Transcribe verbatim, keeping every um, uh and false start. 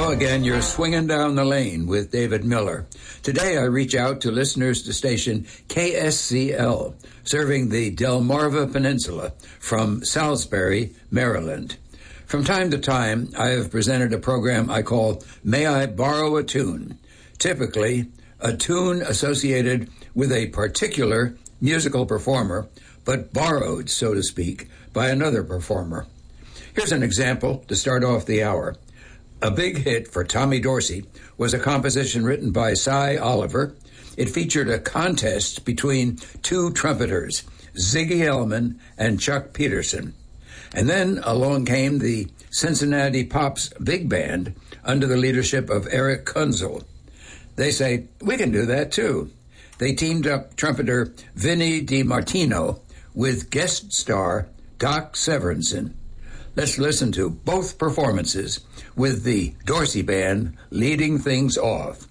Now again, you're swinging down the lane with David Miller. Today, I reach out to listeners to station K S C L, serving the Delmarva Peninsula from Salisbury, Maryland. From time to time, I have presented a program I call May I Borrow a Tune? Typically, a tune associated with a particular musical performer, but borrowed, so to speak, by another performer. Here's an example to start off the hour. A big hit for Tommy Dorsey was a composition written by Cy Oliver. It featured a contest between two trumpeters, Ziggy Elman and Chuck Peterson. And then along came the Cincinnati Pops Big Band under the leadership of Eric Kunzel. They say, we can do that too. They teamed up trumpeter Vinnie DiMartino with guest star Doc Severinsen. Let's listen to both performances with the Dorsey Band leading things off.